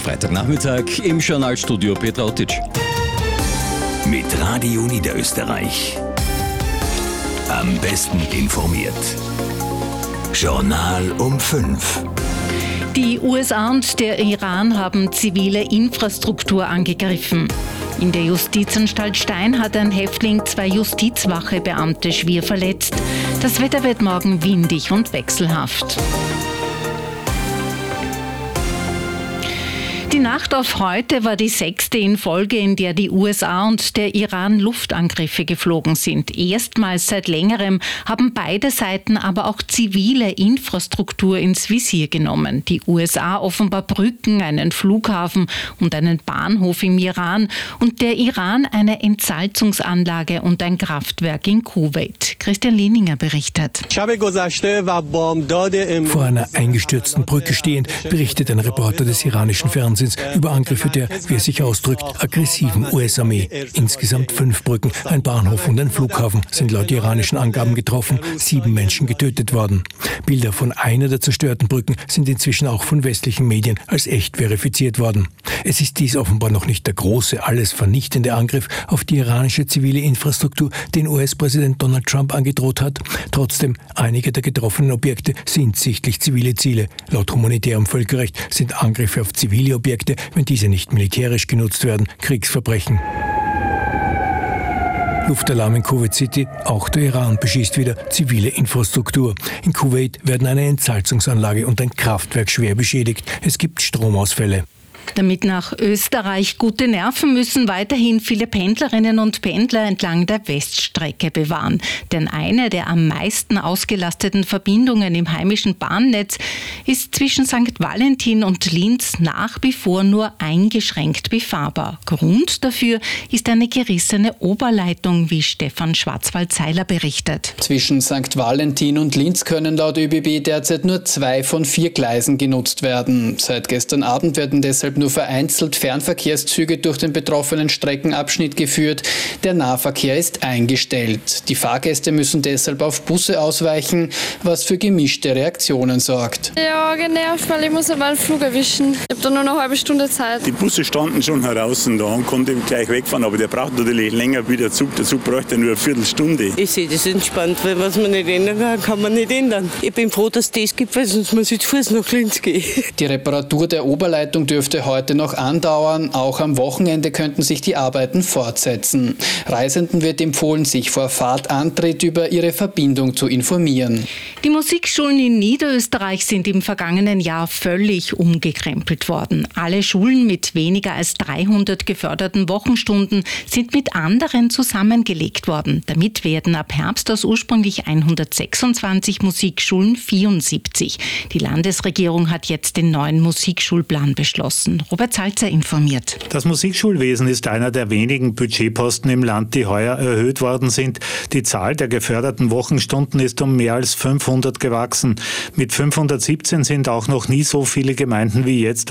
Freitagnachmittag im Journalstudio Petra Otic. Mit Radio Niederösterreich. Am besten informiert. Journal um 5. Die USA und der Iran haben zivile Infrastruktur angegriffen. In der Justizanstalt Stein hat ein Häftling 2 Justizwachebeamte schwer verletzt. Das Wetter wird morgen windig und wechselhaft. Die Nacht auf heute war die 6. in Folge, in der die USA und der Iran Luftangriffe geflogen sind. Erstmals seit längerem haben beide Seiten aber auch zivile Infrastruktur ins Visier genommen. Die USA offenbar Brücken, einen Flughafen und einen Bahnhof im Iran und der Iran eine Entsalzungsanlage und ein Kraftwerk in Kuwait. Christian Lehninger berichtet. Vor einer eingestürzten Brücke stehend berichtet ein Reporter des iranischen Fernsehens über Angriffe der, wie er sich ausdrückt, aggressiven US-Armee. Insgesamt 5 Brücken, ein Bahnhof und ein Flughafen sind laut iranischen Angaben getroffen, 7 Menschen getötet worden. Bilder von einer der zerstörten Brücken sind inzwischen auch von westlichen Medien als echt verifiziert worden. Es ist dies offenbar noch nicht der große, alles vernichtende Angriff auf die iranische zivile Infrastruktur, den US-Präsident Donald Trump angedroht hat. Trotzdem, einige der getroffenen Objekte sind sichtlich zivile Ziele. Laut humanitärem Völkerrecht sind Angriffe auf zivile Objekte, wenn diese nicht militärisch genutzt werden, Kriegsverbrechen. Luftalarm in Kuwait City, auch der Iran beschießt wieder zivile Infrastruktur. In Kuwait werden eine Entsalzungsanlage und ein Kraftwerk schwer beschädigt. Es gibt Stromausfälle. Damit nach Österreich gute Nerven müssen weiterhin viele Pendlerinnen und Pendler entlang der Weststrecke bewahren. Denn eine der am meisten ausgelasteten Verbindungen im heimischen Bahnnetz ist zwischen St. Valentin und Linz nach wie vor nur eingeschränkt befahrbar. Grund dafür ist eine gerissene Oberleitung, wie Stefan Schwarzwald-Seiler berichtet. Zwischen St. Valentin und Linz können laut ÖBB derzeit nur 2 von 4 Gleisen genutzt werden. Seit gestern Abend werden deshalb nur vereinzelt Fernverkehrszüge durch den betroffenen Streckenabschnitt geführt. Der Nahverkehr ist eingestellt. Die Fahrgäste müssen deshalb auf Busse ausweichen, was für gemischte Reaktionen sorgt. Ja, genervt, weil ich muss aber einen Flug erwischen. Ich habe da nur eine halbe Stunde Zeit. Die Busse standen schon heraus da und konnte eben gleich wegfahren, aber der braucht natürlich länger wie der Zug. Der Zug bräuchte nur eine Viertelstunde. Ich sehe das entspannt, weil was man nicht ändern kann, kann man nicht ändern. Ich bin froh, dass das gibt, weil sonst muss ich zu Fuß nach Linz gehen. Die Reparatur der Oberleitung dürfte heute noch andauern. Auch am Wochenende könnten sich die Arbeiten fortsetzen. Reisenden wird empfohlen, sich vor Fahrtantritt über ihre Verbindung zu informieren. Die Musikschulen in Niederösterreich sind im vergangenen Jahr völlig umgekrempelt worden. Alle Schulen mit weniger als 300 geförderten Wochenstunden sind mit anderen zusammengelegt worden. Damit werden ab Herbst aus ursprünglich 126 Musikschulen 74. Die Landesregierung hat jetzt den neuen Musikschulplan beschlossen. Robert Salzer informiert. Das Musikschulwesen ist einer der wenigen Budgetposten im Land, die heuer erhöht worden sind. Die Zahl der geförderten Wochenstunden ist um mehr als 500 gewachsen. Mit 517 sind auch noch nie so viele Gemeinden wie jetzt